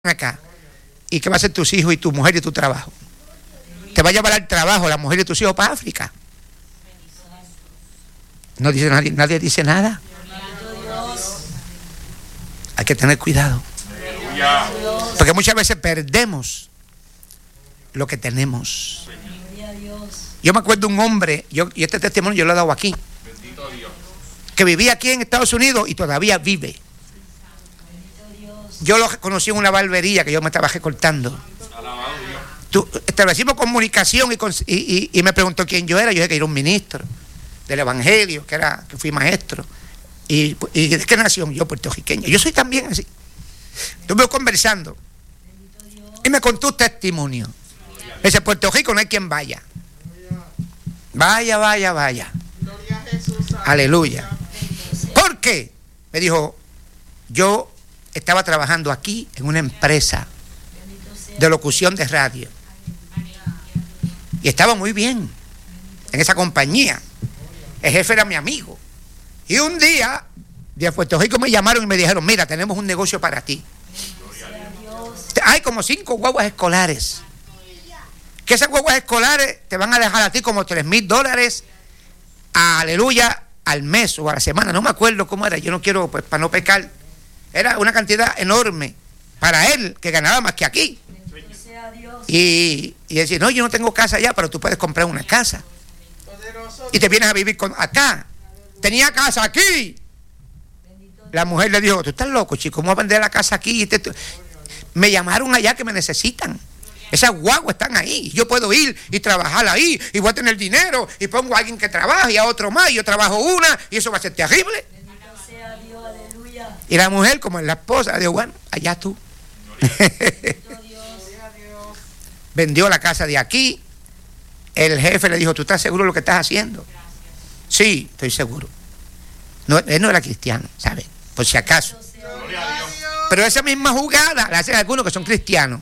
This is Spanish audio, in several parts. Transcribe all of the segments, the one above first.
acá. ¿Y qué va a hacer tus hijos y tu mujer y tu trabajo? Te va a llevar al trabajo la mujer y tus hijos para África. No dice nadie dice nada. Hay que tener cuidado. Porque muchas veces perdemos lo que tenemos. Yo me acuerdo de un hombre, y este testimonio yo lo he dado aquí, que vivía aquí en Estados Unidos y todavía vive. Yo lo conocí en una barbería que yo me estaba recortando. Establecimos comunicación y me preguntó quién yo era. Yo dije que era un ministro del Evangelio, que fui maestro. ¿Y de qué nación? Yo, puertorriqueño. Yo soy también así. Estuve conversando y me contó un testimonio. Me dice, Puerto Rico no hay quien vaya. Vaya. Aleluya. ¿Por qué? Me dijo, yo estaba trabajando aquí en una empresa de locución de radio y estaba muy bien en esa compañía. El jefe era mi amigo y un día de Puerto Rico me llamaron y me dijeron, mira, tenemos un negocio para ti. Hay como 5 guaguas escolares, que esas guaguas escolares te van a dejar a ti como $3,000, aleluya, al mes o a la semana. No me acuerdo cómo era, yo no quiero, pues, para no pecar. Era una cantidad enorme para él, que ganaba más que aquí. Y decía, no, yo no tengo casa allá, pero tú puedes comprar una casa. Y te vienes a vivir acá. Tenía casa aquí. La mujer le dijo, tú estás loco, chico, ¿cómo vas a vender la casa aquí? Me llamaron allá que me necesitan. Esas guaguas están ahí. Yo puedo ir y trabajar ahí y voy a tener dinero y pongo a alguien que trabaje y a otro más y yo trabajo una y eso va a ser terrible. Y la mujer, como es la esposa, dijo, bueno, allá tú. Vendió la casa de aquí. El jefe le dijo, ¿tú estás seguro de lo que estás haciendo? Sí, estoy seguro. No, él no era cristiano, ¿sabes? Por si acaso. Pero esa misma jugada la hacen algunos que son cristianos,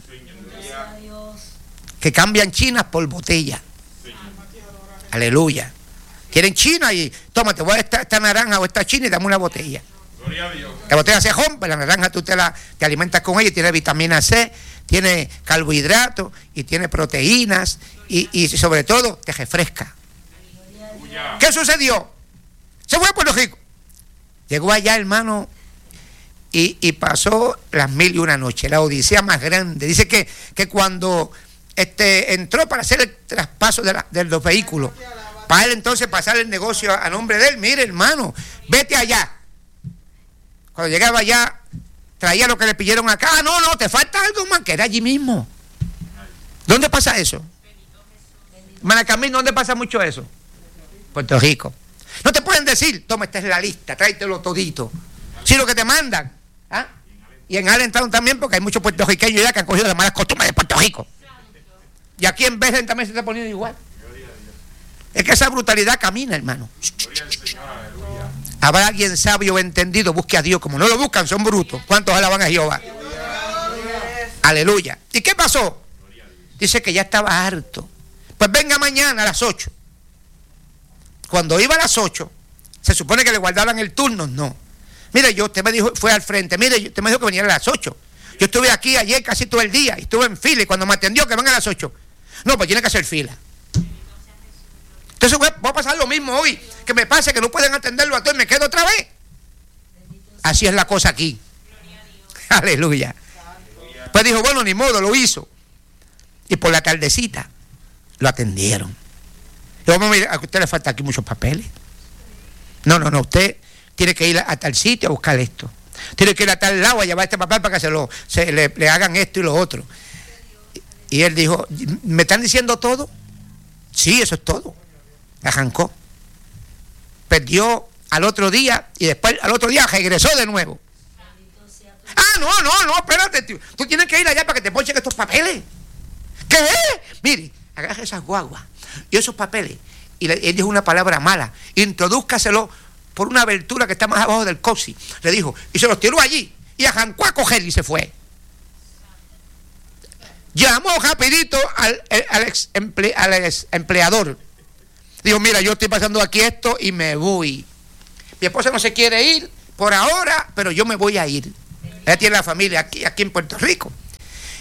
que cambian chinas por botella. Aleluya. Quieren china y tómate, voy a esta naranja o esta china y dame una botella. La botella se rompe, la naranja tú te alimentas con ella y tiene vitamina C, tiene carbohidratos y tiene proteínas y sobre todo te refresca. ¿Qué sucedió? Se fue a Puerto Rico. Llegó allá, hermano, y pasó las 1001 noches, la odisea más grande. Dice que cuando entró para hacer el traspaso de los vehículos, para él entonces pasar el negocio a nombre de él, mire, hermano, vete allá. Cuando llegaba allá, traía lo que le pidieron acá. No, te falta algo más, que era allí mismo. ¿Dónde pasa eso? Hermana Camil, ¿dónde pasa mucho eso? Puerto Rico. No te pueden decir, toma, esta es la lista, tráetelo todito. Si lo que te mandan. ¿Ah? Y en Allentown también, porque hay muchos puertorriqueños ya que han cogido las malas costumbres de Puerto Rico. Y aquí en Bethlehem también se está poniendo igual. Es que esa brutalidad camina, hermano. Habrá alguien sabio o entendido, busque a Dios. Como no lo buscan, son brutos. ¿Cuántos alaban a Jehová? Aleluya. ¿Y qué pasó? Dice que ya estaba harto. Pues venga mañana a las 8. Cuando iba a las 8, se supone que le guardaban el turno. No. Mire, usted me dijo, fue al frente. Mire, usted me dijo que venía a las 8. Yo estuve aquí ayer casi todo el día. Y estuve en fila. Y cuando me atendió, que venga a las 8. No, pues tiene que hacer fila. Entonces va a pasar lo mismo hoy, que me pase que no pueden atenderlo a todo y me quedo otra vez. Así es la cosa aquí. Aleluya. Pues dijo, bueno, ni modo, lo hizo. Y por la tardecita lo atendieron. Y vamos, mire, a usted le falta aquí muchos papeles. No, usted tiene que ir a tal sitio a buscar esto. Tiene que ir a tal lado a llevar este papel para que le hagan esto y lo otro. Y él dijo, ¿me están diciendo todo? Sí, eso es todo. Arrancó, perdió al otro día y después al otro día regresó de nuevo. No, espérate, tío. Tú tienes que ir allá para que te ponchen estos papeles. ¿Qué es? Mire, agarra esas guaguas y esos papeles y él dijo una palabra mala, introdúzcaselo por una abertura que está más abajo del coxi, le dijo, y se los tiró allí y arrancó a coger y se fue. Llamó rapidito al ex empleador. Dijo, mira, yo estoy pasando aquí esto y me voy. Mi esposa no se quiere ir por ahora, pero yo me voy a ir. Ella tiene la familia aquí en Puerto Rico.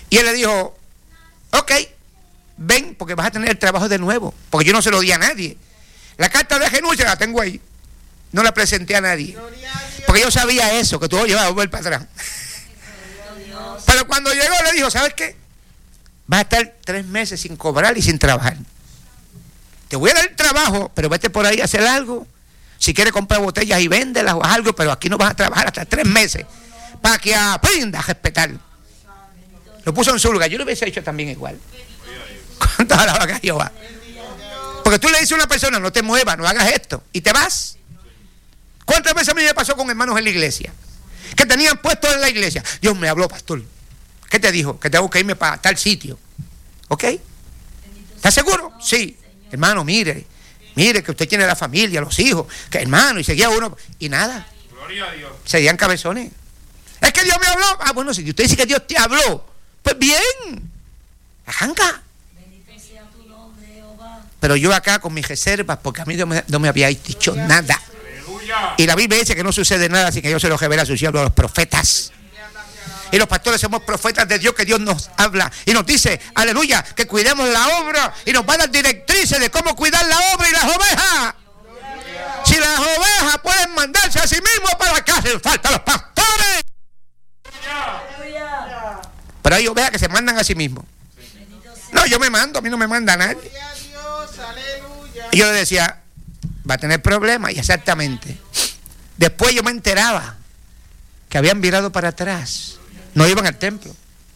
Y él le dijo, ok, ven, porque vas a tener el trabajo de nuevo, porque yo no se lo di a nadie. La carta de renuncia la tengo ahí. No la presenté a nadie. Porque yo sabía eso, que tú ibas a volver para atrás. Pero cuando llegó le dijo, ¿sabes qué? Vas a estar 3 meses sin cobrar y sin trabajar. Te voy a dar el trabajo, pero vete por ahí a hacer algo. Si quieres comprar botellas y véndelas o algo, pero aquí no vas a trabajar hasta 3 meses. Para que aprendas a respetar. Lo puso en su lugar. Yo lo hubiese hecho también igual. ¿Cuántas alabanzas a Jehová? Porque tú le dices a una persona, no te muevas, no hagas esto, y te vas. ¿Cuántas veces a mí me pasó con hermanos en la iglesia? Que tenían puestos en la iglesia. Dios me habló, pastor. ¿Qué te dijo? Que tengo que irme para tal sitio. ¿Ok? ¿Estás seguro? Sí. Hermano, mire que usted tiene la familia, los hijos, que hermano, y seguía uno, y nada. Gloria a Dios. Seguían cabezones. Es que Dios me habló. Ah, bueno, si usted dice que Dios te habló, pues bien. Arranca. Pero yo acá con mis reservas, porque a mí no me había dicho nada. Aleluya. Y la Biblia dice que no sucede nada sin que Dios se lo revele a sus siervos, a los profetas. Y los pastores somos profetas de Dios, que Dios nos habla y nos dice, aleluya, que cuidemos la obra, y nos va a dar directrices de cómo cuidar la obra y las ovejas. Si las ovejas pueden mandarse a sí mismos, ¿para qué hacen falta los pastores? Pero hay ovejas que se mandan a sí mismos. No, yo me mando, a mí no me manda nadie. Y yo le decía, va a tener problemas, y exactamente. Después yo me enteraba que habían virado para atrás, no iban al templo.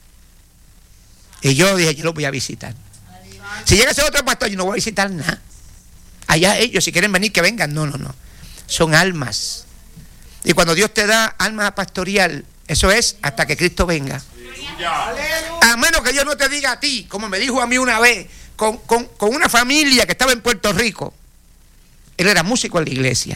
Y yo dije, yo los voy a visitar. Si llega ese otro pastor, yo no voy a visitar nada. Allá ellos, si quieren venir, que vengan. No. Son almas. Y cuando Dios te da almas a pastorear, eso es hasta que Cristo venga. A menos que Dios no te diga a ti, como me dijo a mí una vez, con una familia que estaba en Puerto Rico. Él era músico en la iglesia.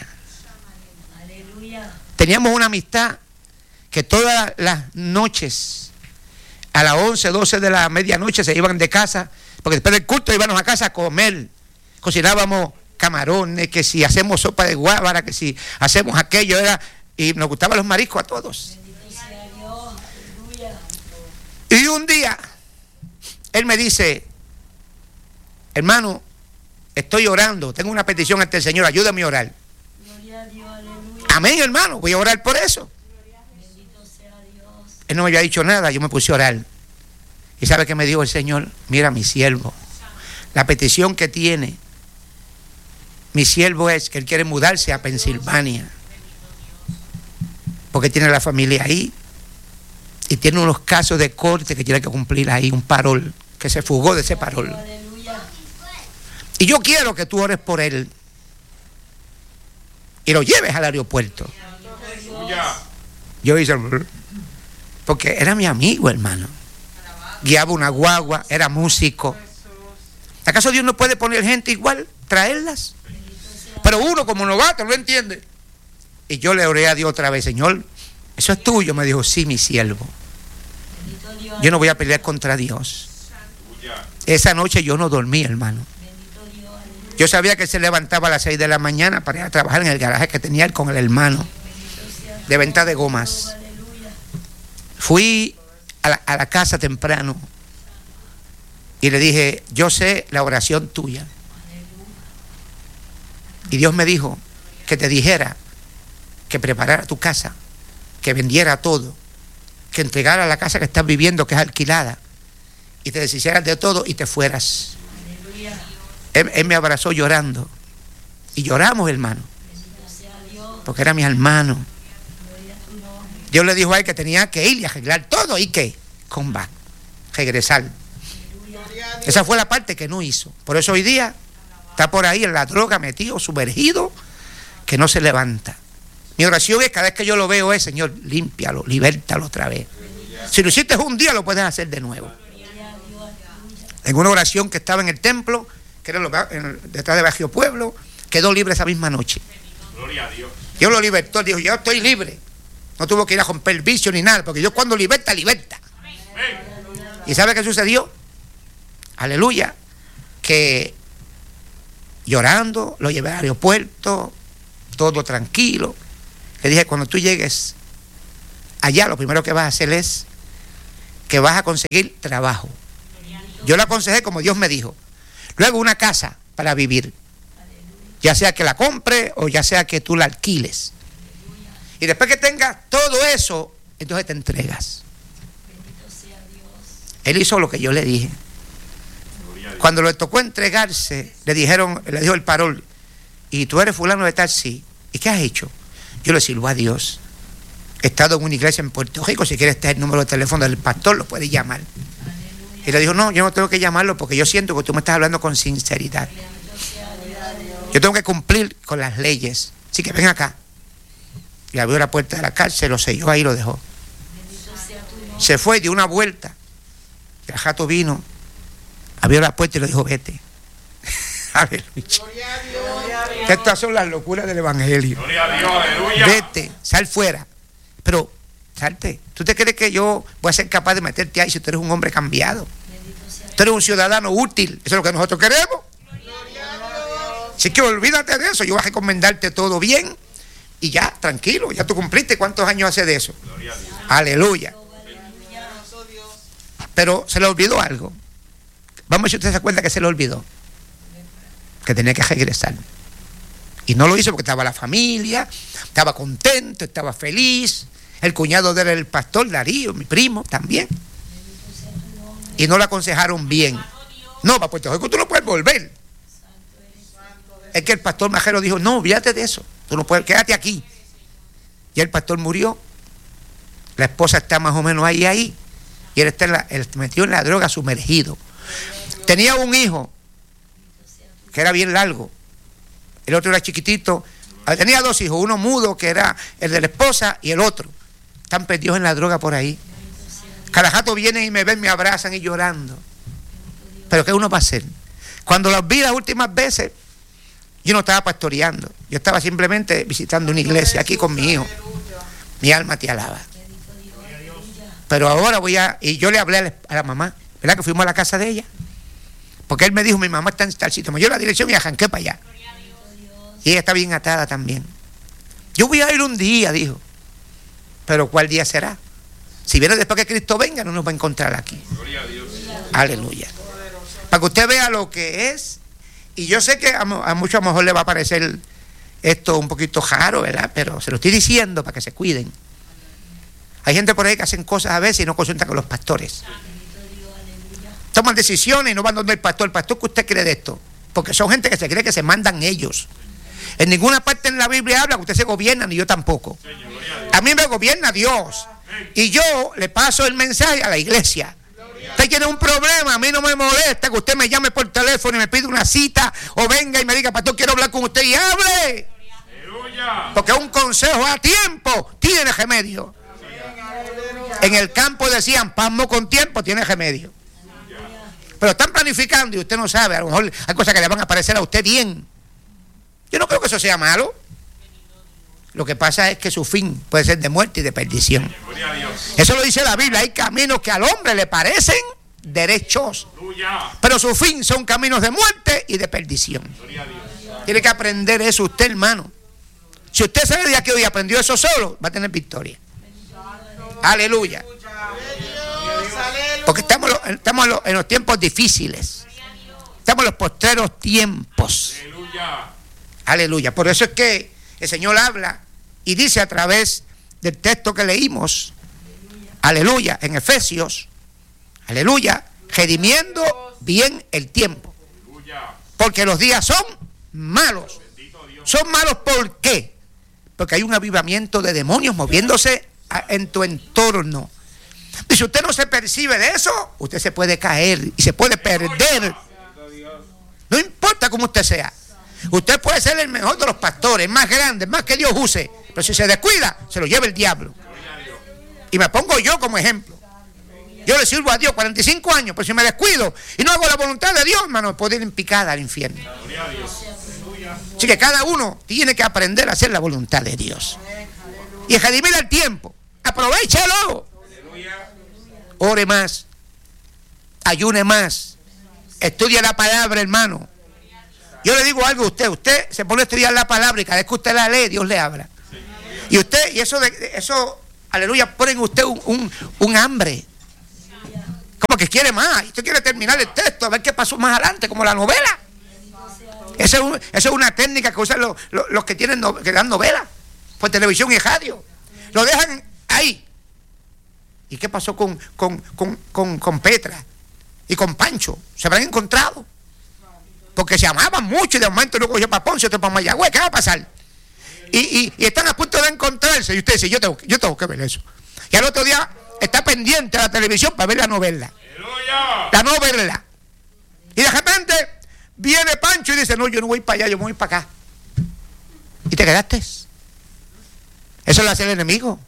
Teníamos una amistad que todas las noches, a las 11, 12 de la medianoche, se iban de casa, porque después del culto íbamos a casa a comer. Cocinábamos camarones, que si hacemos sopa de guábara, que si hacemos aquello, y nos gustaban los mariscos a todos. Y un día, él me dice, hermano, estoy orando, tengo una petición ante el Señor, ayúdame a orar. Amén, hermano, voy a orar por eso. Él no me había dicho nada, yo me puse a orar. ¿Y sabe qué me dijo el Señor? Mira, mi siervo, la petición que tiene mi siervo es que él quiere mudarse a Pensilvania, porque tiene la familia ahí y tiene unos casos de corte que tiene que cumplir ahí, un parol, que se fugó de ese parol. Y yo quiero que tú ores por él y lo lleves al aeropuerto. Yo hice, porque era mi amigo, hermano. Guiaba una guagua, era músico. ¿Acaso Dios no puede poner gente igual, traerlas? Pero uno como novato no entiende. Y yo le oré a Dios otra vez, Señor, eso es tuyo. Me dijo, sí, mi siervo. Yo no voy a pelear contra Dios. Esa noche yo no dormí, hermano. Yo sabía que él se levantaba a las 6 de la mañana para ir a trabajar en el garaje que tenía él con el hermano de venta de gomas. Fui a la casa temprano y le dije, yo sé la oración tuya. Y Dios me dijo que te dijera que preparara tu casa, que vendiera todo, que entregara la casa que estás viviendo, que es alquilada, y te deshicieras de todo y te fueras. Él me abrazó llorando. Y lloramos, hermano, porque era mi hermano. Dios le dijo a él que tenía que ir y arreglar todo y que combat, regresar. Esa fue la parte que no hizo. Por eso hoy día está por ahí en la droga, metido, sumergido, que no se levanta. Mi oración es, cada vez que yo lo veo, es, Señor, límpialo, libértalo otra vez. Si lo hiciste un día, lo puedes hacer de nuevo. En una oración que estaba en el templo, que era detrás de Bajío Pueblo, quedó libre esa misma noche. Gloria a Dios. Dios lo libertó, dijo, yo estoy libre. No tuvo que ir a romper el vicio ni nada, porque Dios cuando liberta, liberta. ¿Y sabe qué sucedió? Aleluya. Que llorando, lo llevé al aeropuerto, todo tranquilo. Le dije, cuando tú llegues allá, lo primero que vas a hacer es que vas a conseguir trabajo. Yo le aconsejé como Dios me dijo. Luego una casa para vivir. Ya sea que la compre o ya sea que tú la alquiles. Y después que tengas todo eso, entonces te entregas. Él hizo lo que yo le dije. Cuando le tocó entregarse, le dijo el parol, ¿y tú eres fulano de tal? Sí. ¿Y qué has hecho? Yo le sirvo a Dios. He estado en una iglesia en Puerto Rico, si quieres este es el número de teléfono del pastor, lo puedes llamar. Y le dijo, no, yo no tengo que llamarlo porque yo siento que tú me estás hablando con sinceridad. Yo tengo que cumplir con las leyes. Así que ven acá. Y abrió la puerta de la cárcel, lo selló ahí y lo dejó. Se fue, dio una vuelta. El jato vino, abrió la puerta y le dijo, vete. Aleluya. Estas son las locuras del evangelio. Vete, sal fuera. Pero, salte. ¿Tú te crees que yo voy a ser capaz de meterte ahí si tú eres un hombre cambiado? Tú eres un ciudadano útil. Eso es lo que nosotros queremos. Así que olvídate de eso. Yo voy a recomendarte todo bien. Y ya, tranquilo. Ya tú cumpliste. ¿Cuántos años hace de eso? Aleluya. Pero se le olvidó algo. Vamos a ver si usted se acuerda que se le olvidó. Que tenía que regresar. Y no lo hizo porque estaba la familia, estaba contento, estaba feliz. El cuñado de él era el pastor Darío, mi primo también. Y no le aconsejaron bien. No, para Puerto Rico tú no puedes volver. Es que el pastor Majero dijo, no, olvídate de eso. Tú no puedes, quédate aquí. Y el pastor murió. La esposa está más o menos ahí. Y él está metido en la droga, sumergido. Tenía un hijo que era bien largo. El otro era chiquitito. Tenía dos hijos, uno mudo, que era el de la esposa, y el otro. Están perdidos en la droga por ahí. Cada rato vienen y me ven, me abrazan y llorando. Pero ¿qué uno va a hacer? Cuando los vi las últimas veces, yo no estaba pastoreando. Yo estaba simplemente visitando una iglesia aquí con mi hijo. Mi alma te alaba. Pero ahora y yo le hablé a la mamá, ¿verdad? Que fuimos a la casa de ella. Porque él me dijo, mi mamá está en tal sitio. Me dio la dirección y arranqué para allá. Y ella está bien atada también. Yo voy a ir un día, dijo. Pero ¿cuál día será? Si viene después que Cristo venga, no nos va a encontrar aquí. Aleluya. Para que usted vea lo que es. Y yo sé que a muchos a lo mejor le va a parecer esto un poquito raro, ¿verdad? Pero se lo estoy diciendo para que se cuiden. Hay gente por ahí que hacen cosas a veces y no consultan con los pastores. Toman decisiones y no van donde el pastor. El pastor, ¿qué usted cree de esto? Porque son gente que se cree que se mandan ellos. En ninguna parte en la Biblia habla que usted se gobierna, ni yo tampoco. A mí me gobierna Dios. Y yo le paso el mensaje a la iglesia. Usted tiene un problema, a mí no me molesta que usted me llame por teléfono y me pida una cita o venga y me diga, pastor, quiero hablar con usted y hable. Porque un consejo a tiempo tiene remedio. En el campo decían, pasmo con tiempo tiene remedio. Pero están planificando y usted no sabe, a lo mejor hay cosas que le van a parecer a usted bien. Yo no creo que eso sea malo. Lo que pasa es que su fin puede ser de muerte y de perdición. Eso lo dice la Biblia. Hay caminos que al hombre le parecen derechos, pero su fin son caminos de muerte y de perdición. Tiene que aprender eso usted, hermano. Si usted sale de aquí hoy y aprendió eso solo, va a tener victoria. Aleluya. Porque estamos en los tiempos difíciles. Estamos en los postreros tiempos. Aleluya. Por eso es que el Señor habla y dice a través del texto que leímos, aleluya, en Efesios, aleluya, redimiendo bien el tiempo. Porque los días son malos. Son malos, ¿por qué? Porque hay un avivamiento de demonios moviéndose en tu entorno. Y si usted no se percibe de eso, usted se puede caer y se puede perder. No importa cómo usted sea. Usted puede ser el mejor de los pastores, más grande, más que Dios use. Pero si se descuida, se lo lleva el diablo. Y me pongo yo como ejemplo. Yo le sirvo a Dios 45 años, pero si me descuido y no hago la voluntad de Dios, hermano, me puedo ir en picada al infierno. Así que cada uno tiene que aprender a hacer la voluntad de Dios. Y redimir el tiempo. Aprovechalo. Ore más. Ayune más. Estudie la palabra, hermano. Yo le digo algo a usted. Usted se pone a estudiar la palabra y cada vez que usted la lee, Dios le habla. Y usted, y eso, aleluya, pone en usted un hambre. porque quiere más. Y usted quiere terminar el texto, a ver qué pasó más adelante, como la novela. Esa es una técnica que usan los que dan novelas por televisión y radio. Lo dejan ahí. ¿Y qué pasó con Petra y con Pancho? Se habrán encontrado. Porque se amaban mucho y de momento uno cogió para Ponce, otro para Mayagüez. ¿Qué va a pasar? Y están a punto de encontrarse. Y usted dice, yo tengo que ver eso. Y al otro día está pendiente a la televisión para ver la novela. La novela. Y de repente viene Pancho y dice, no, yo no voy para allá, yo me voy para acá. Y te quedaste. Eso lo hace el enemigo.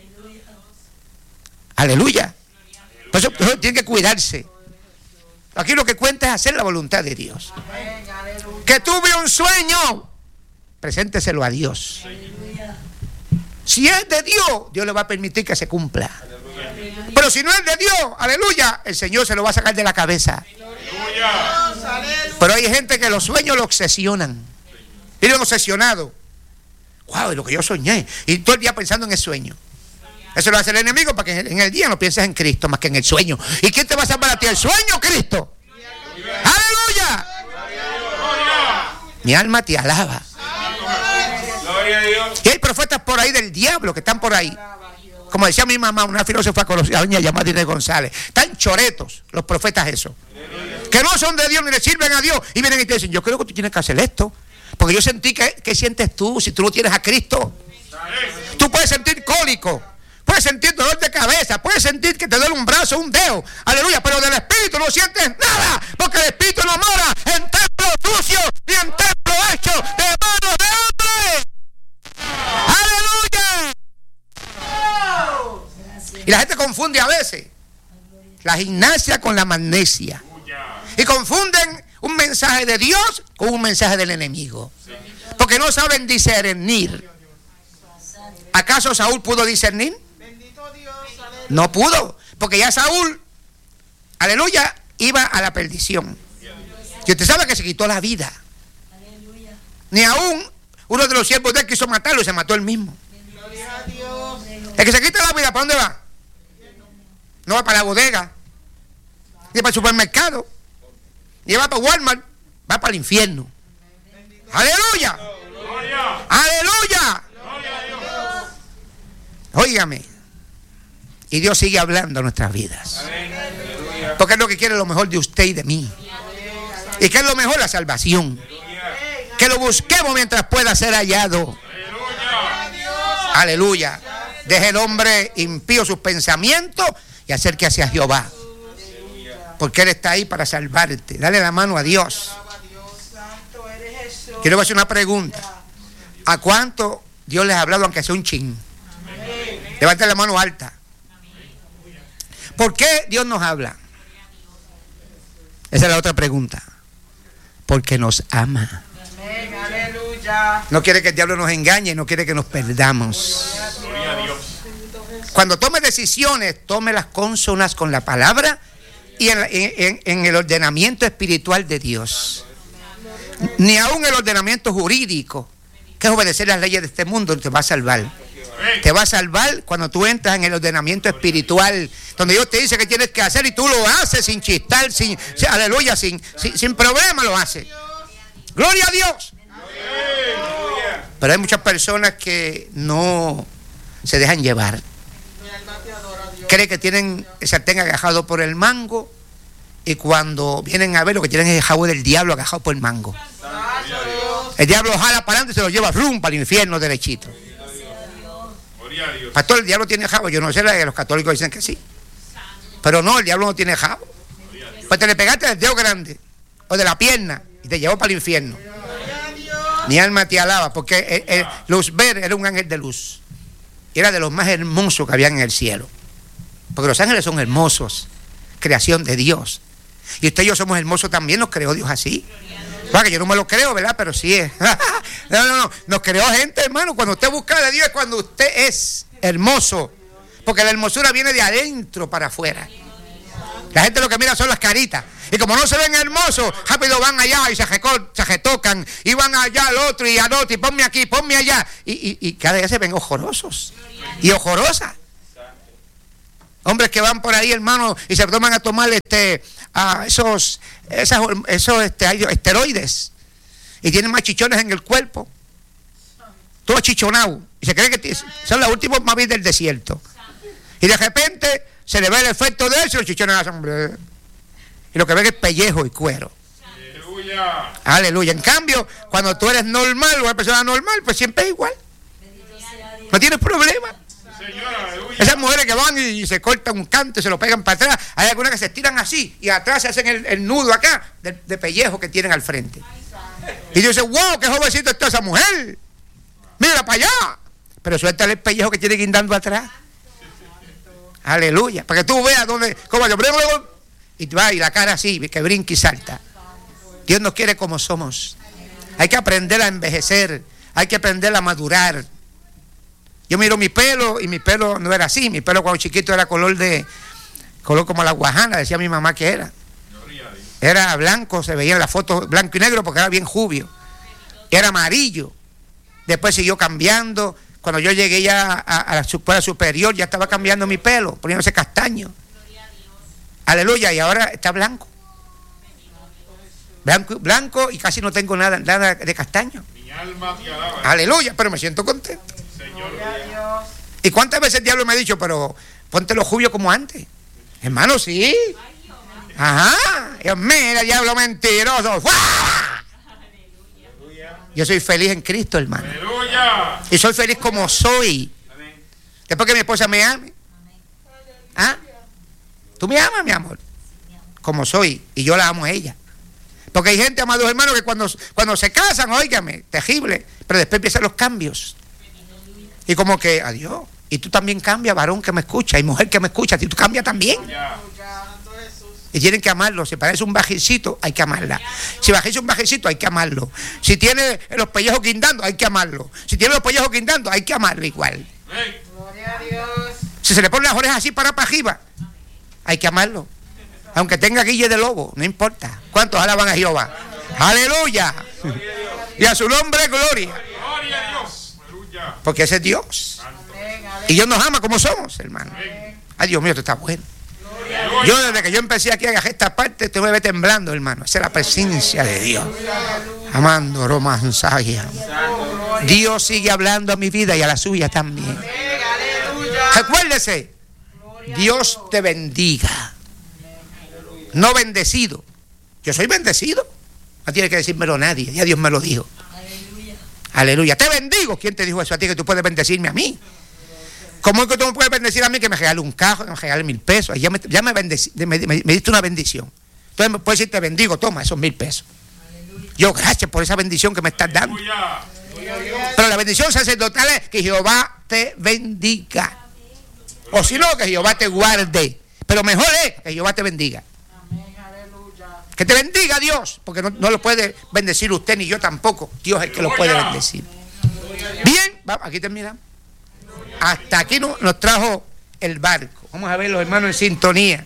Aleluya. Por eso tiene que cuidarse. Aquí lo que cuenta es hacer la voluntad de Dios. Que tuve un sueño, presénteselo a Dios. Si es de Dios, Dios le va a permitir que se cumpla. Pero si no es de Dios, aleluya, el Señor se lo va a sacar de la cabeza. Pero hay gente que los sueños lo obsesionan. Miren, obsesionado. Wow, es lo que yo soñé. Y todo el día pensando en el sueño. Eso lo hace el enemigo para que en el día no pienses en Cristo más que en el sueño. ¿Y quién te va a salvar a ti? ¿El sueño, Cristo? ¡Aleluya! Mi alma te alaba. Y hay profetas por ahí del diablo que están por ahí. Como decía mi mamá, una filósofa conocida llamada Inés González. Están choretos los profetas esos. Que no son de Dios ni le sirven a Dios. Y vienen y te dicen, yo creo que tú tienes que hacer esto. Porque yo sentí ¿qué sientes tú si tú no tienes a Cristo? Tú puedes sentir cólico. Puedes sentir dolor de cabeza, puedes sentir que te duele un brazo, un dedo, aleluya, pero del Espíritu no sientes nada, porque el Espíritu no mora en templo sucio ni en templo hecho de manos de hombres. ¡Aleluya! Y la gente confunde a veces la gimnasia con la magnesia. Y confunden un mensaje de Dios con un mensaje del enemigo. Porque no saben discernir. ¿Acaso Saúl pudo discernir? No pudo, porque ya Saúl, aleluya, iba a la perdición. Y usted sabe que se quitó la vida. Ni aún uno de los siervos de él quiso matarlo y se mató él mismo. El que se quita la vida, ¿para dónde va? No va para la bodega, ni para el supermercado, ni va para Walmart, va para el infierno. ¡Aleluya! ¡Aleluya! Óigame. Y Dios sigue hablando en nuestras vidas. Porque es lo que quiere, lo mejor de usted y de mí. ¿Y qué es lo mejor? La salvación. Que lo busquemos mientras pueda ser hallado. Aleluya. Deje el hombre impío sus pensamientos y acerque hacia Jehová. Porque Él está ahí para salvarte. Dale la mano a Dios. Quiero hacer una pregunta. ¿A cuánto Dios les ha hablado aunque sea un chin? Levanten la mano alta. ¿Por qué Dios nos habla? Esa es la otra pregunta. Porque nos ama. No quiere que el diablo nos engañe, no quiere que nos perdamos. Cuando tome decisiones, tómelas consonas con la palabra y en el ordenamiento espiritual de Dios. Ni aún el ordenamiento jurídico, que es obedecer las leyes de este mundo, te va a salvar. Te va a salvar cuando tú entras en el ordenamiento espiritual, donde Dios te dice que tienes que hacer y tú lo haces sin chistar, aleluya, sin problema lo haces. Gloria a Dios. Pero hay muchas personas que no se dejan llevar. Creen que tienen el sartén agajado por el mango y cuando vienen a ver lo que tienen es el jabón del diablo agajado por el mango. El diablo jala para adelante y se lo lleva rum para el infierno derechito. Pastor, el diablo tiene jabo. Yo no sé, los católicos dicen que sí. Pero no, el diablo no tiene jabo. Pues te le pegaste del dedo grande o de la pierna y te llevó para el infierno. Mi alma te alaba, porque Luzbel era un ángel de luz. Y era de los más hermosos que había en el cielo. Porque los ángeles son hermosos, creación de Dios. Y usted y yo somos hermosos también, nos creó Dios así. Bueno, que yo no me lo creo, ¿verdad? Pero sí es. No. Nos creó gente, hermano. Cuando usted busca de Dios es cuando usted es hermoso. Porque la hermosura viene de adentro para afuera. La gente lo que mira son las caritas. Y como no se ven hermosos, rápido van allá y se retocan. Y van allá al otro y al otro. Y ponme aquí, ponme allá. Y cada día se ven ojorosos. Y ojorosas. Hombres que van por ahí, hermano, y se toman a tomar esos esteroides. Y tienen más chichones en el cuerpo. Todo chichonado. Y se cree que son los últimos mavis del desierto. Y de repente se le ve el efecto de eso y los chichones hacen... Y lo que ven es pellejo y cuero. Aleluya. Aleluya. En cambio, cuando tú eres normal o una persona normal, pues siempre es igual. No tienes problema. Esas mujeres que van y se cortan un canto y se lo pegan para atrás, hay algunas que se estiran así y atrás se hacen el nudo acá de pellejo que tienen al frente. Y yo digo, wow, qué jovencito está esa mujer. Mira para allá. Pero suéltale el pellejo que tiene guindando atrás. Aleluya. Para que tú veas cómo yo y va y la cara así, que brinca y salta. Dios nos quiere como somos. Hay que aprender a envejecer. Hay que aprender a madurar. Yo miro mi pelo y mi pelo no era así. Mi pelo cuando chiquito era color como la guajana, decía mi mamá que era. Era blanco, se veía en la foto blanco y negro porque era bien jubio. Era amarillo. Después siguió cambiando. Cuando yo llegué ya a la escuela superior, ya estaba cambiando mi pelo, poniéndose castaño. Aleluya, y ahora está blanco. Blanco y casi no tengo nada de castaño. Mi alma te alaba. Aleluya, pero me siento contento. Señor. ¿Y cuántas veces el diablo me ha dicho, pero ponte los jubios como antes? Hermano, sí. Ajá. Dios mío, el diablo mentiroso. ¡Fua! Yo soy feliz en Cristo, hermano. Aleluya. Y soy feliz como soy. Después que mi esposa me ame. ¿Ah? ¿Tú me amas, mi amor? Como soy. Y yo la amo a ella. Porque hay gente, amados hermanos, que cuando se casan, óigame, terrible. Pero después empiezan los cambios. Y como que, adiós. Y tú también cambias, varón que me escucha. Y mujer que me escucha. Y tú cambias también. Y tienen que amarlo. Si parece un bajecito, hay que amarla. Si bajece un bajecito, hay que amarlo. Si tiene los pellejos guindando, hay que amarlo. Si tiene los pellejos guindando, hay que amarlo igual. Gloria a Dios. Si se le ponen las orejas así para arriba, hay que amarlo. Aunque tenga guille de lobo, no importa. ¿Cuántos alaban a Jehová? ¡Aleluya! Y a su nombre, gloria. Porque ese es Dios. Y Dios nos ama como somos, hermano. Ay, Dios mío, esto está bueno. Yo desde que yo empecé aquí a agarrar esta parte, te me ve temblando, hermano. Esa es la presencia de Dios. Amando romanzaya. Dios sigue hablando a mi vida y a la suya también. Recuérdese, Dios te bendiga. No bendecido. Yo soy bendecido. No tiene que decírmelo nadie. Ya Dios me lo dijo. Aleluya. Aleluya. Te bendigo. ¿Quién te dijo eso a ti? Que tú puedes bendecirme a mí. ¿Cómo es que tú me puedes bendecir a mí? Que me regale un carro, que me regale 1,000 pesos. Ya me diste una bendición. Entonces me puedes decir, te bendigo, toma esos 1,000 pesos. Aleluya. Yo, gracias por esa bendición que me estás dando. Aleluya. Pero la bendición sacerdotal es que Jehová te bendiga. O si no, que Jehová te guarde. Pero mejor es que Jehová te bendiga. Que te bendiga Dios, porque no lo puede bendecir usted ni yo tampoco. Dios es el que lo puede bendecir. Bien, vamos, aquí terminamos. Hasta aquí nos trajo el barco. Vamos a ver los hermanos en sintonía.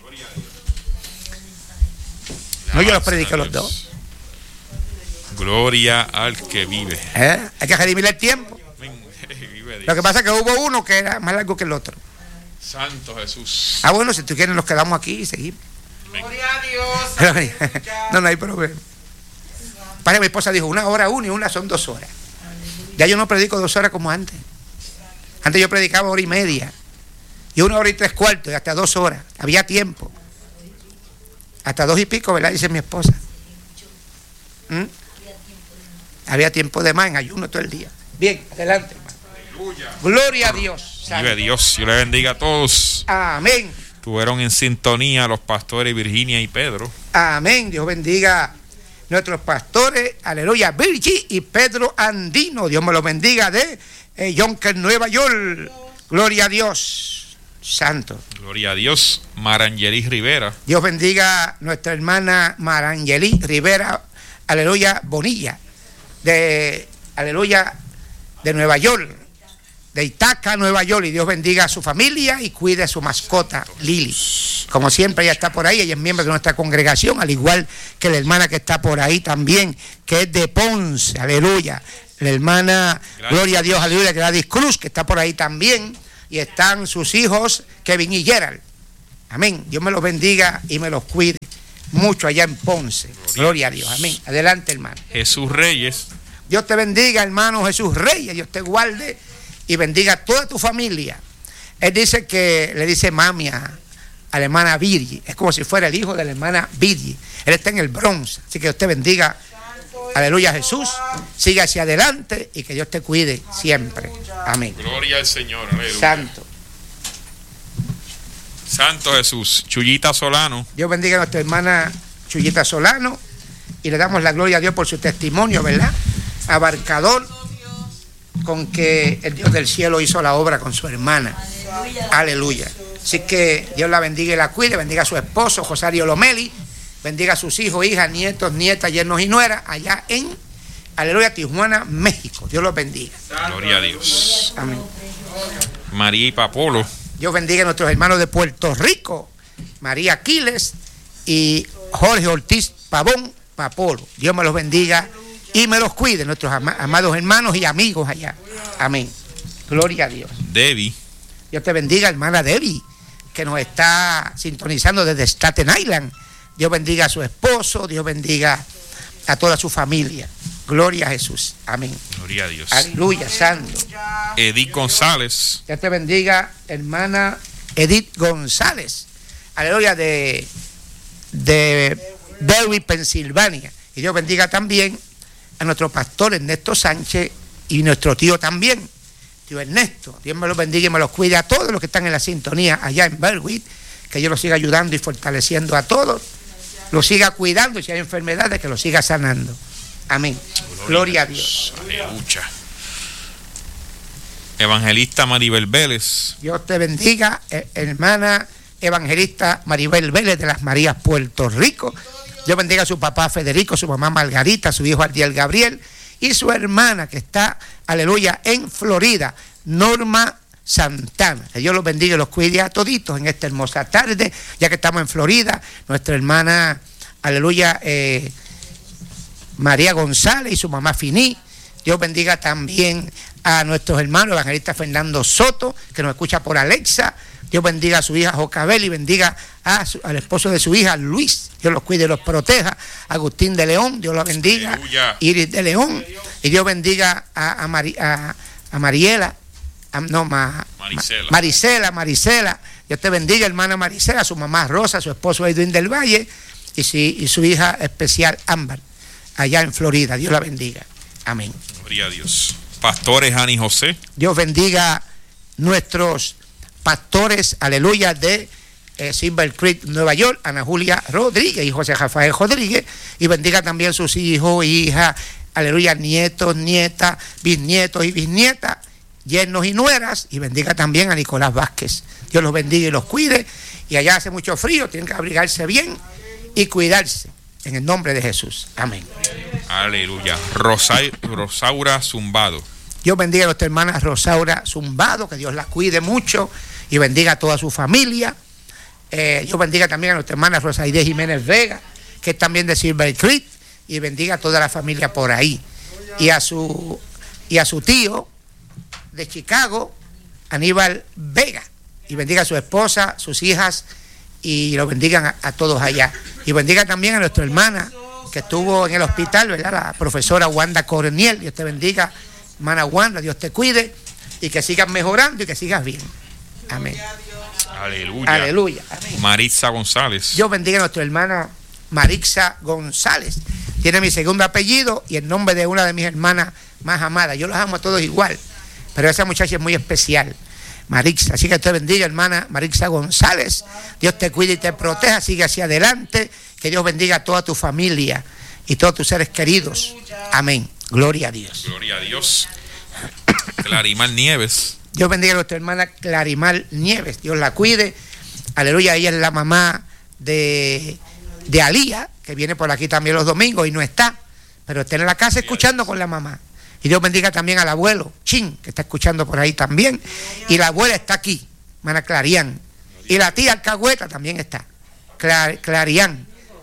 No, yo los prediqué los dos. Gloria al que vive. Hay que redimir el tiempo. Lo que pasa es que hubo uno que era más largo que el otro. Santo Jesús. Bueno, si tú quieres nos quedamos aquí y seguimos. Gloria a Dios. No hay problema. Para mi esposa dijo 1 hora una y una son 2 horas. Ya yo no predico 2 horas como antes. Antes yo predicaba 1 hora y media. Y 1 hora y 3/4 y hasta 2 horas. Había tiempo. Hasta 2 y pico, ¿verdad? Dice mi esposa. Había tiempo de más en ayuno todo el día. Bien, adelante, hermano. Gloria a Dios. Vive Dios. Dios le bendiga a todos. Amén. Estuvieron en sintonía los pastores Virginia y Pedro. Amén. Dios bendiga a nuestros pastores. Aleluya. Virgi y Pedro Andino. Dios me los bendiga de Yonker, Nueva York. Gloria a Dios. Santo. Gloria a Dios. Marangeli Rivera. Dios bendiga a nuestra hermana Marangeli Rivera. Aleluya. Bonilla. Aleluya. De Nueva York. De Itaca, Nueva York, y Dios bendiga a su familia y cuide a su mascota, Lili. Como siempre, ella está por ahí, ella es miembro de nuestra congregación, al igual que la hermana que está por ahí también, que es de Ponce, aleluya. La hermana, gracias. Gloria a Dios, aleluya, Gladys Cruz, que está por ahí también, y están sus hijos, Kevin y Gerald. Amén. Dios me los bendiga y me los cuide mucho allá en Ponce. Gloria a Dios. Amén. Adelante, hermano. Jesús Reyes. Dios te bendiga, hermano Jesús Reyes. Dios te guarde y bendiga a toda tu familia. Él dice que le dice mami a la hermana Virgi. Es como si fuera el hijo de la hermana Virgi. Él está en el Bronx. Así que Dios te bendiga. Aleluya, Jesús. Siga hacia adelante y que Dios te cuide siempre. Amén. Gloria al Señor. Aleluya. Santo. Santo Jesús. Chuyita Solano. Dios bendiga a nuestra hermana Chuyita Solano. Y le damos la gloria a Dios por su testimonio, ¿verdad? Abarcador, con que el Dios del cielo hizo la obra con su hermana. Aleluya. Así que Dios la bendiga y la cuide, bendiga a su esposo, Josario Lomeli, bendiga a sus hijos, hijas, nietos, nietas, yernos y nueras, allá en, aleluya, Tijuana, México. Dios los bendiga. Gloria a Dios. Amén. María y Papolo. Dios bendiga a nuestros hermanos de Puerto Rico, María Aquiles y Jorge Ortiz Pavón Papolo. Dios me los bendiga y me los cuide, nuestros amados hermanos y amigos allá. Amén. Gloria a Dios. Debbie. Dios te bendiga, hermana Debbie, que nos está sintonizando desde Staten Island. Dios bendiga a su esposo, Dios bendiga a toda su familia. Gloria a Jesús. Amén. Gloria a Dios. Aleluya, santo. Edith González. Dios te bendiga, hermana Edith González. Aleluya, de Derby, Pensilvania. Y Dios bendiga también a nuestro pastor Ernesto Sánchez y nuestro tío también, tío Ernesto. Dios me los bendiga y me los cuide a todos los que están en la sintonía allá en Berwick, que Dios los siga ayudando y fortaleciendo a todos, los siga cuidando y si hay enfermedades que los siga sanando. Amén. Gloria a Dios. Aleluya. Evangelista Maribel Vélez. Dios te bendiga, hermana evangelista Maribel Vélez de las Marías, Puerto Rico. Dios bendiga a su papá Federico, su mamá Margarita, su hijo Ardiel Gabriel y su hermana que está, aleluya, en Florida, Norma Santana. Que Dios los bendiga y los cuide a toditos en esta hermosa tarde, ya que estamos en Florida. Nuestra hermana, aleluya, María González y su mamá Finí. Dios bendiga también a nuestros hermanos, evangelista Fernando Soto, que nos escucha por Alexa. Dios bendiga a su hija Jocabel y bendiga al esposo de su hija Luis. Dios los cuide y los proteja. Agustín de León, Dios los bendiga. Aleluya. Iris de León. Y Dios bendiga a Mariela. Marisela. Dios te bendiga, hermana Marisela, su mamá Rosa, su esposo Edwin del Valle y su hija especial Ámbar, allá en Florida. Dios la bendiga. Amén. Gloria a Dios. Pastores Ani José. Dios bendiga nuestros pastores, aleluya, de Silver Creek, Nueva York, Ana Julia Rodríguez y José Rafael Rodríguez, y bendiga también sus hijos, hijas, aleluya, nietos, nietas, bisnietos y bisnietas, yernos y nueras, y bendiga también a Nicolás Vázquez. Dios los bendiga y los cuide, y allá hace mucho frío, tienen que abrigarse bien y cuidarse, en el nombre de Jesús. Amén. Aleluya. Rosaura Zumbado. Dios bendiga a nuestra hermana Rosaura Zumbado, que Dios la cuide mucho y bendiga a toda su familia. Dios bendiga también a nuestra hermana Rosaide Jiménez Vega, que es también de Silver Creek, y bendiga a toda la familia por ahí. Y a su tío de Chicago, Aníbal Vega, y bendiga a su esposa, sus hijas, y lo bendigan a todos allá. Y bendiga también a nuestra hermana que estuvo en el hospital, ¿verdad? La profesora Wanda Corniel. Dios te bendiga, hermana Wanda, Dios te cuide y que sigas mejorando y que sigas bien. Amén. Aleluya. Aleluya. Amén. Maritza González. Dios bendiga a nuestra hermana Maritza González. Tiene mi segundo apellido y el nombre de una de mis hermanas más amadas. Yo los amo a todos igual, pero esa muchacha es muy especial, Maritza. Así que Dios te bendiga, hermana Maritza González. Dios te cuide y te proteja. Sigue hacia adelante. Que Dios bendiga a toda tu familia y todos tus seres queridos. Amén. Gloria a Dios. Gloria a Dios. Clarimar Nieves. Dios bendiga a nuestra hermana Clarimar Nieves. Dios la cuide. Aleluya. Ella es la mamá de Alía, que viene por aquí también los domingos y no está, pero está en la casa escuchando con la mamá. Y Dios bendiga también al abuelo Chin, que está escuchando por ahí también. Y la abuela está aquí, hermana Clarián. Y la tía Alcahueta también está, Clarián.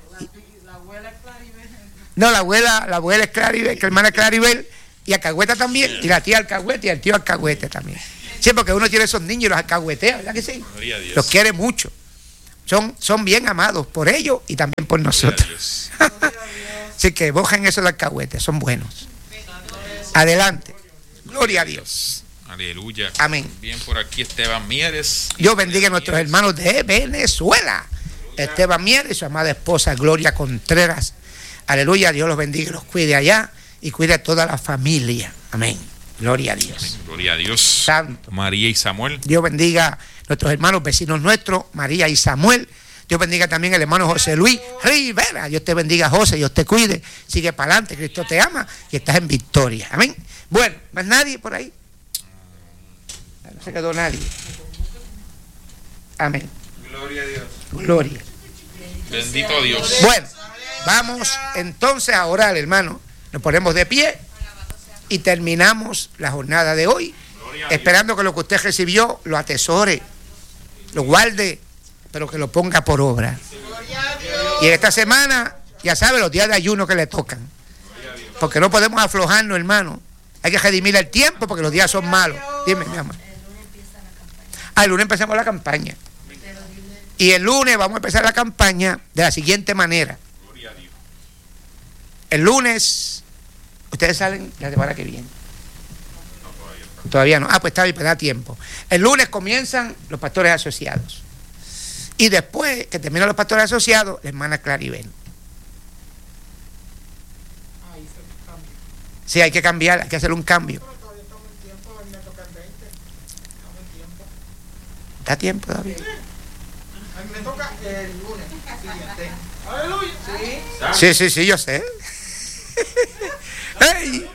No, la abuela es Claribel, que hermana Claribel, y Alcahueta también, y la tía Alcahueta y el tío Alcahueta también. Sí, porque uno tiene esos niños y los alcahuetea, ¿verdad que sí? Los quiere mucho. son bien amados por ellos y también por nosotros. Así que bojen esos alcahuetes, son buenos. Adelante. Gloria a Dios. Aleluya. Amén. Bien por aquí Esteban Mieres. Dios bendiga a nuestros hermanos de Venezuela. Esteban Mieres y su amada esposa Gloria Contreras. Aleluya. Dios los bendiga y los cuide allá y cuide a toda la familia. Amén. Gloria a Dios. Amén. Gloria a Dios. Santo. María y Samuel. Dios bendiga a nuestros hermanos vecinos nuestros, María y Samuel. Dios bendiga también al hermano José Luis Rivera. Dios te bendiga, José. Dios te cuide. Sigue para adelante. Cristo te ama y estás en victoria. Amén. Bueno, ¿más nadie por ahí? No se quedó nadie. Amén. Gloria a Dios. Gloria. Bendito Dios. Bueno, vamos entonces a orar, hermano. Nos ponemos de pie y terminamos la jornada de hoy, esperando que lo que usted recibió lo atesore, lo guarde, pero que lo ponga por obra. Y en esta semana, ya sabe, los días de ayuno que le tocan, porque no podemos aflojarnos, hermano. Hay que redimir el tiempo porque los días son malos. Dime, mi amor. El lunes empezamos la campaña. Y el lunes vamos a empezar la campaña de la siguiente manera. El lunes, ustedes salen la semana que viene. Todavía no. Pues está bien, pues da tiempo. El lunes comienzan los pastores asociados. Y después que terminan los pastores asociados, la hermana Claribel. Sí, hay que cambiar, hay que hacer un cambio. ¿Da tiempo todavía? Me toca el lunes siguiente. ¡Aleluya! Sí, yo sé. ¡Ey!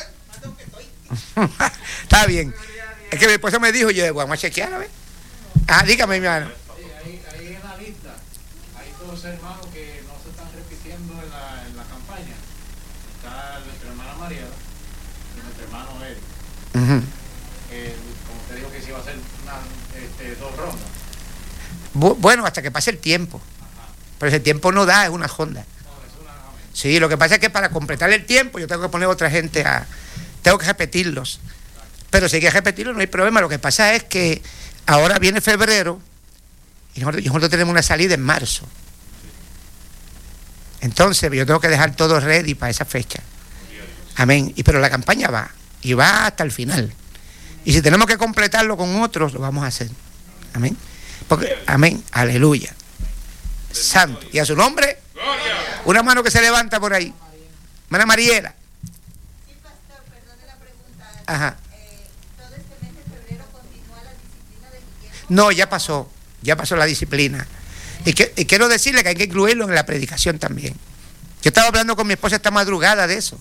Está bien. Es que mi esposa me dijo, yo vamos a chequear, a ver. Dígame, mi hermano. Ahí en la lista hay dos hermanos que no se están repitiendo en la campaña. Está nuestra hermana Mariela y nuestro hermano Eric. Como te digo que se iba a hacer dos rondas. Bueno, hasta que pase el tiempo. Pero ese tiempo no da, es una honda. Sí, lo que pasa es que para completar el tiempo yo tengo que poner otra gente tengo que repetirlos. Pero si hay que repetirlos no hay problema. Lo que pasa es que ahora viene febrero y nosotros tenemos una salida en marzo. Entonces yo tengo que dejar todo ready para esa fecha. Amén. Pero la campaña va y va hasta el final. Y si tenemos que completarlo con otros, lo vamos a hacer. Amén. Amén. Aleluya. Santo. Y a su nombre, una mano que se levanta por ahí. Hermana Mariela. Sí, pastor, perdone la pregunta. Ajá. ¿Todo este mes de febrero continúa la disciplina de Guillermo? No, ya pasó la disciplina. Y quiero decirle que hay que incluirlo en la predicación también. Yo estaba hablando con mi esposa esta madrugada de eso.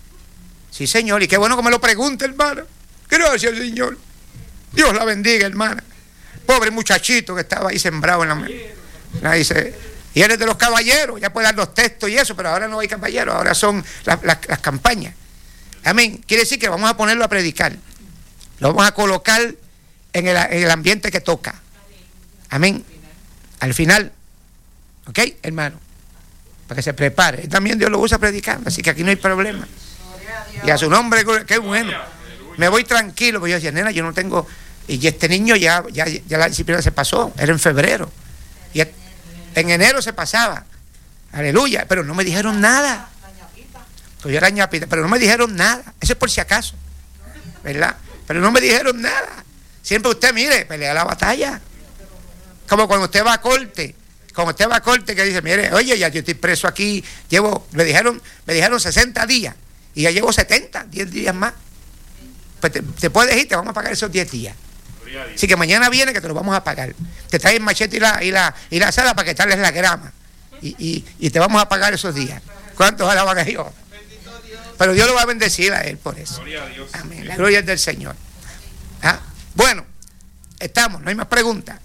Sí, señor, y qué bueno que me lo pregunte, hermana. Gracias, señor. Dios la bendiga, hermana. Pobre muchachito que estaba ahí sembrado en la mesa. Dice, y él es de los caballeros, ya puede dar los textos y eso, pero ahora no hay caballeros, ahora son las campañas. Amén. Quiere decir que vamos a ponerlo a predicar. Lo vamos a colocar en el ambiente que toca. Amén. Al final. ¿Ok, hermano? Para que se prepare. También Dios lo usa predicando, así que aquí no hay problema. Y a su nombre, qué bueno. Me voy tranquilo, porque yo decía, nena, yo no tengo... Y este niño ya la disciplina se pasó, era en febrero. Y en enero se pasaba. Aleluya. Pero no me dijeron nada. Pues yo era ñapita, pero no me dijeron nada. Eso es por si acaso. ¿Verdad? Pero no me dijeron nada. Siempre usted, mire, pelea la batalla. Como cuando usted va a corte. Como usted va a corte que dice, mire, oye, ya yo estoy preso aquí. Me dijeron 60 días. Y ya llevo 70, 10 días más. Pues te puedes ir, te vamos a pagar esos 10 días. Así que mañana viene que te lo vamos a pagar. Te traes el machete y la sala para quitarles la grama. Y te vamos a pagar esos días. ¿Cuántos alaban a Dios? Pero Dios lo va a bendecir a él por eso. Amén. La gloria es del Señor. Bueno, estamos, no hay más preguntas.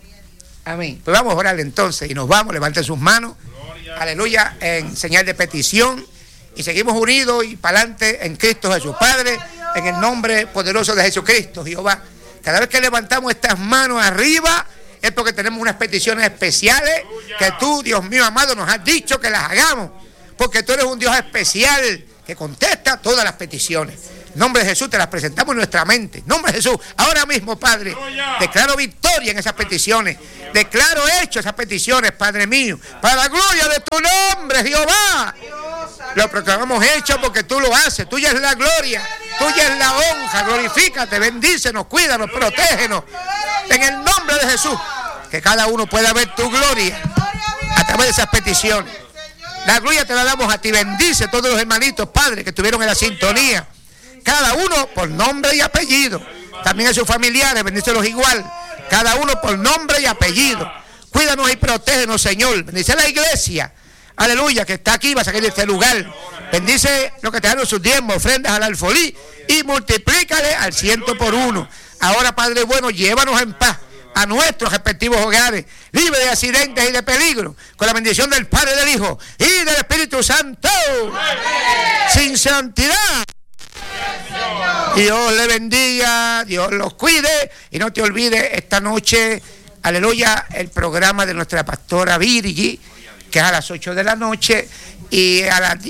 Amén. Pues vamos a orar entonces y nos vamos, levanten sus manos. Aleluya, en señal de petición. Y seguimos unidos y para adelante en Cristo Jesús. Padre, en el nombre poderoso de Jesucristo, Jehová. Cada vez que levantamos estas manos arriba es porque tenemos unas peticiones especiales que tú, Dios mío amado, nos has dicho que las hagamos. Porque tú eres un Dios especial que contesta todas las peticiones. En nombre de Jesús te las presentamos en nuestra mente. En nombre de Jesús, ahora mismo, Padre, declaro victoria en esas peticiones. Declaro hecho esas peticiones, Padre mío, para la gloria de tu nombre, Jehová. Lo proclamamos hecho porque tú lo haces. Tuya es la gloria, tuya es la honra. Glorifícate, bendícenos, cuídanos, protégenos. En el nombre de Jesús, que cada uno pueda ver tu gloria a través de esas peticiones. La gloria te la damos a ti. Bendice a todos los hermanitos, Padre, que estuvieron en la sintonía. Cada uno por nombre y apellido. También a sus familiares, bendícelos igual. Cada uno por nombre y apellido. Cuídanos y protégenos, Señor. Bendice a la iglesia. Aleluya, que está aquí, va a salir de este lugar. Bendice los que te dan sus diezmos, ofrendas al alfolí y multiplícale al 100 por 1. Ahora, Padre bueno, llévanos en paz a nuestros respectivos hogares, libre de accidentes y de peligro, con la bendición del Padre, del Hijo y del Espíritu Santo. Sin santidad, Dios le bendiga, Dios los cuide, y no te olvides esta noche, aleluya, el programa de nuestra pastora Virgi, que es a las 8 de la noche, y a las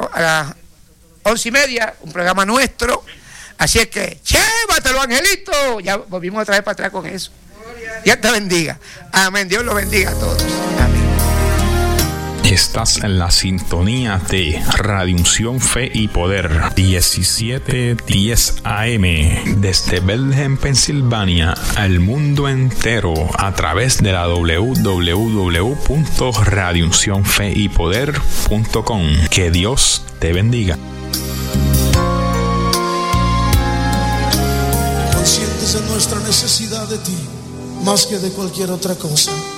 11:30 un programa nuestro. Así es que llévatelo, Angelito. Ya volvimos otra vez para atrás con eso. Dios te bendiga. Amén. Dios los bendiga a todos. Amén. Estás en la sintonía de Radio Unción, Fe y Poder, 1710 AM, desde Bethlehem, Pensilvania, al mundo entero, a través de la www.radiouncionfeypoder.com. Que Dios te bendiga. Conscientes de nuestra necesidad de ti, más que de cualquier otra cosa.